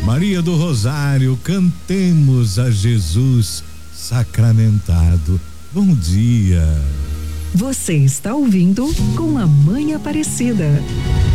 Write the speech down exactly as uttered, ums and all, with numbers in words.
Maria do Rosário, cantemos a Jesus sacramentado. Bom dia. Você está ouvindo Com a Mãe Aparecida.